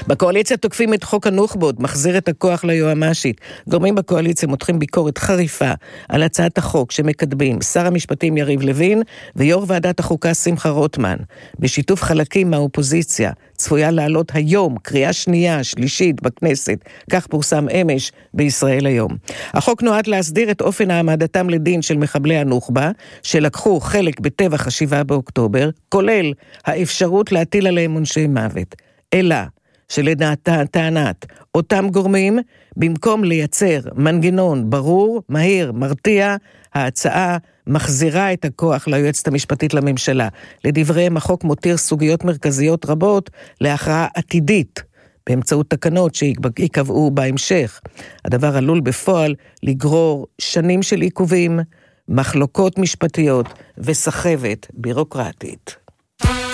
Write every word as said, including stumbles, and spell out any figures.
בקואליציה תוקפים את חוק הנוח'בות, מחזיר את הכוח ליועמ"שית. גורמים בקואליציה מותחים ביקורת חריפה על הצעת החוק שמקדמים שר המשפטים יריב לוין ויו"ר ועדת החוקה שמחה רוטמן. בשיתוף חלקים מהאופוזיציה צפויה לעלות היום קריאה שנייה, שלישית בכנסת, כך פורסם אמש בישראל היום. החוק נועד להסדיר את אופן העמדתם לדין של מחבלי הנוח'בה, שלקחו חלק בטבח השבעה באוקטובר, כולל האפשרות להטיל עליהם עונשי מוות. אלא שלטענת אותם גורמים, במקום לייצר מנגנון ברור, מהיר, מרתיע, ההצעה מחזירה את הכוח ליועצת המשפטית לממשלה. לדבריהם, החוק מותיר סוגיות מרכזיות רבות להכרעה עתידית, באמצעות תקנות שיקבעו בהמשך. הדבר עלול בפועל לגרור שנים של עיכובים, מחלוקות משפטיות וסחבת בירוקרטית.